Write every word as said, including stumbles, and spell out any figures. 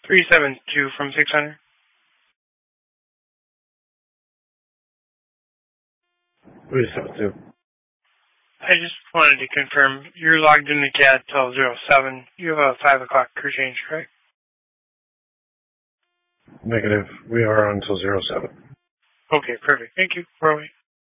three seven two from six hundred. three seven two. I just wanted to confirm, you're logged in the C A D till zero seven. You have a five o'clock crew change, correct? Negative. We are until zero seven. Okay, perfect. Thank you. We're away.